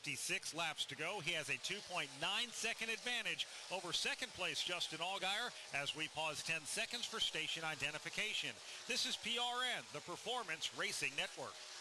56 laps to go. He has a 2.9-second advantage over second place Justin Allgaier as we pause 10 seconds for station identification. This is PRN, the Performance Racing Network.